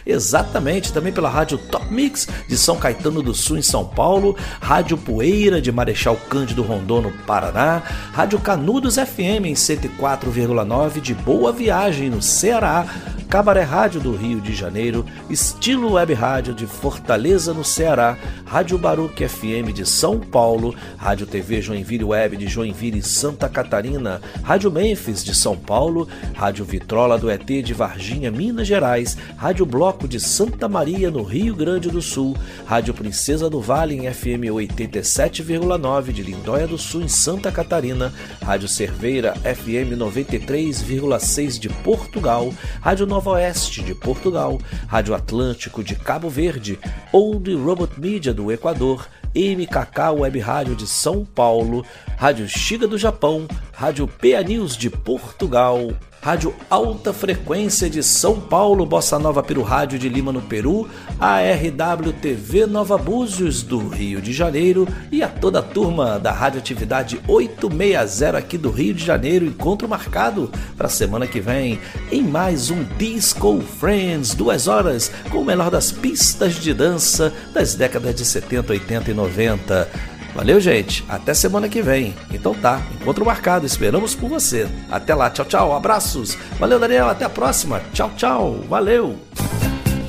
Exatamente, também pela Rádio Top Mix de São Caetano do Sul, em São Paulo, Rádio Poeira de Marechal Cândido Rondon, no Paraná, Rádio Canudos FM em 104,9 de Boa Viagem, no Ceará, Cabaré Rádio do Rio de Janeiro, Estilo Web Rádio de Fortaleza, no Ceará, Rádio Baruque FM de São Paulo, Rádio TV Joinville Web de Joinville, Santa Catarina, Rádio Memphis de São Paulo, Rádio Vitrola do ET de Varginha, Minas Gerais, Rádio Bloco de Santa Maria, no Rio Grande do Sul, Rádio Princesa do Vale em FM 87,9 de Lindóia do Sul, em Santa Catarina, Rádio Cerveira FM 93,6 de Portugal, Rádio Nova Oeste de Portugal, Rádio Atlântico de Cabo Verde, Old Robot Media do Equador, MKK Web Rádio de São Paulo, Rádio Shiga do Japão, Rádio PA News de Portugal, Rádio Alta Frequência de São Paulo, Bossa Nova Peru Rádio de Lima, no Peru, ARW TV Nova Búzios do Rio de Janeiro e a toda a turma da Radioatividade 860 aqui do Rio de Janeiro. Encontro marcado para a semana que vem em mais um Disco Friends, 2 horas com o melhor das pistas de dança das décadas de 70, 80 e 90. Valeu, gente. Até semana que vem. Então tá, encontro marcado. Esperamos por você. Até lá. Tchau, tchau. Abraços. Valeu, Daniel. Até a próxima. Tchau, tchau. Valeu.